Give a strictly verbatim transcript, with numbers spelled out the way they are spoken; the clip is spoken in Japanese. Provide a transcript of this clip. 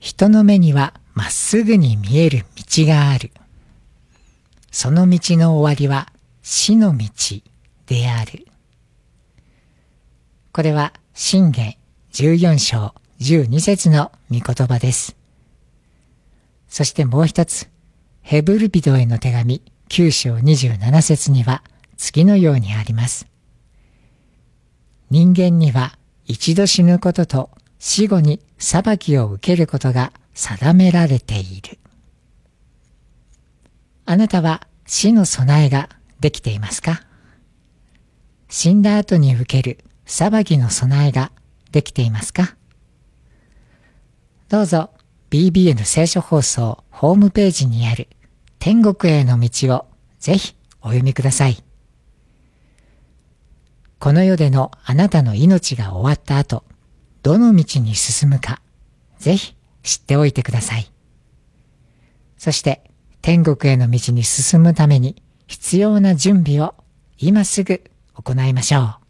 人の目にはまっすぐに見える道がある。その道の終わりは死の道である。これは箴言じゅうよん章じゅうに節の御言葉です。そしてもう一つ、ヘブル人への手紙きゅう章にじゅうなな節には次のようにあります。人間には一度死ぬことと死後に裁きを受けることが定められている。あなたは死の備えができていますか？死んだ後に受ける裁きの備えができていますか？どうぞ ビービーエヌ 聖書放送ホームページにある天国への道をぜひお読みください。この世でのあなたの命が終わった後、どの道に進むか、ぜひ知っておいてください。そして天国への道に進むために必要な準備を今すぐ行いましょう。